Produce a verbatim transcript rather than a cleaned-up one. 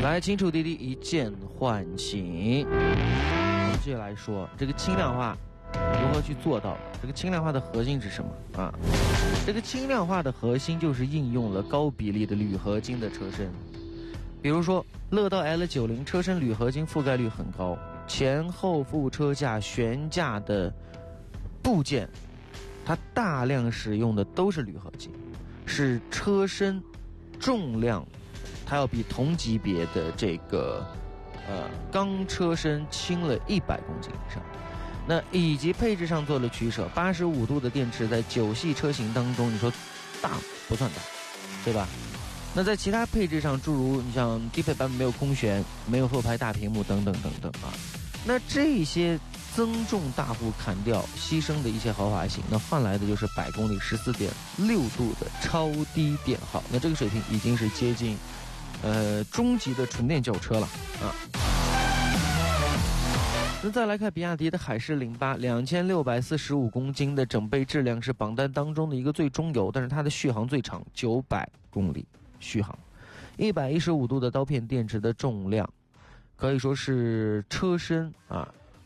来，轻触滴滴，一键唤醒。我们继续来说这个轻量化如何去做到的？这个轻量化的核心是什么啊？这个轻量化的核心就是应用了高比例的铝合金的车身。比如说，乐道 L 九十 车身铝合金覆盖率很高，前后副车架、悬架的部件，它大量使用的都是铝合金，使车身重量它要比同级别的这个呃钢车身轻了一百公斤以上。那以及配置上做了取舍，八十五度的电池在九系车型当中，你说大不算大，对吧？那在其他配置上，诸如你像低配版本没有空悬，没有后排大屏幕等等等等啊，那这些增重大幅砍掉，牺牲的一些豪华性，那换来的就是百公里十四点六度的超低电耗，那这个水平已经是接近呃中级的纯电轿车了啊。那再来看比亚迪的海狮零八，两千六百四十五公斤的整备质量是榜单当中的一个最中游，但是它的续航最长九百公里续航，一百一十五度的刀片电池的重量，可以说是车身啊